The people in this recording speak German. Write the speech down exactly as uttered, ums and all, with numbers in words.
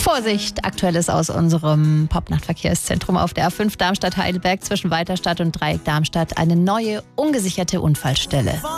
Vorsicht, Aktuelles aus unserem Popnachtverkehrszentrum auf der A fünf Darmstadt-Heidelberg zwischen Weiterstadt und Dreieck Darmstadt. Eine neue, ungesicherte Unfallstelle.